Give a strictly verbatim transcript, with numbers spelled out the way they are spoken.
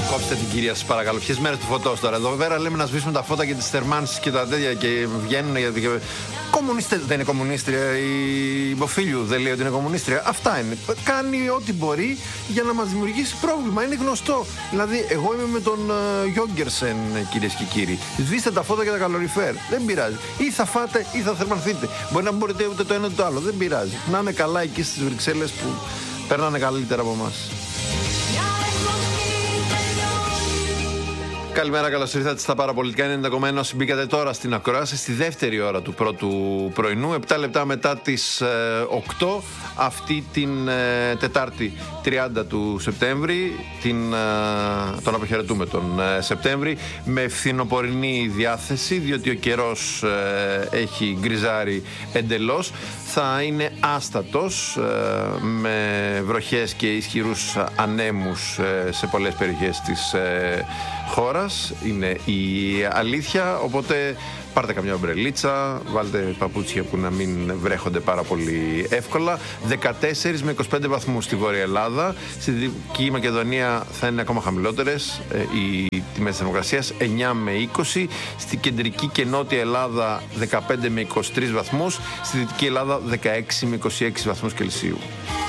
Κόψτε την κυρία σας παρακαλώ. Ποιες μέρες του φωτός τώρα? Εδώ πέρα λέμε να σβήσουμε τα φώτα και τις θερμάνσεις και τα τέτοια και βγαίνουν. Κομμουνίστες, δεν είναι κομμουνίστρια η Μποφίλιου, δεν λέει ότι είναι κομμουνίστρια. Αυτά είναι. Κάνει ό,τι μπορεί για να μας δημιουργήσει πρόβλημα. Είναι γνωστό. Δηλαδή, εγώ είμαι με τον uh, Γιόγκερσεν, κυρίες και κύριοι. Σβήστε τα φώτα και τα καλοριφέρ. Δεν πειράζει. Ή θα φάτε ή θα θερμανθείτε. Μπορεί να μπορείτε ούτε το ένα ούτε το άλλο. Δεν πειράζει. Να είναι καλά εκεί στις Βρυξέλλες που περνάνε καλύτερα από εμάς. Καλημέρα, καλώς ήρθατε στα Παραπολιτικά ενενήντα κόμμα ένα. Όσοι μπήκατε τώρα στην ακρόαση, στη δεύτερη ώρα του πρώτου πρωινού, επτά λεπτά μετά τις ε, οκτώ, αυτή την ε, Τετάρτη τριάντα του Σεπτέμβρη, την, ε, τον αποχαιρετούμε τον ε, Σεπτέμβρη, με φθινοπορεινή διάθεση, διότι ο καιρός ε, έχει γκριζάρει εντελώς. Θα είναι άστατος, ε, με βροχές και ισχυρούς ανέμους ε, σε πολλές περιοχές της ε, χώρας, είναι η αλήθεια, οπότε πάρτε καμιά ομπρελίτσα, βάλτε παπούτσια που να μην βρέχονται πάρα πολύ εύκολα. δεκατέσσερα με είκοσι πέντε βαθμούς στη Βόρεια Ελλάδα, στη Δυτική Μακεδονία θα είναι ακόμα χαμηλότερες ε, οι τιμές της θερμοκρασίας, εννιά με είκοσι, στη Κεντρική και Νότια Ελλάδα δεκαπέντε με είκοσι τρεις βαθμούς, στη Δυτική Ελλάδα δεκαέξι με είκοσι έξι βαθμούς Κελσίου.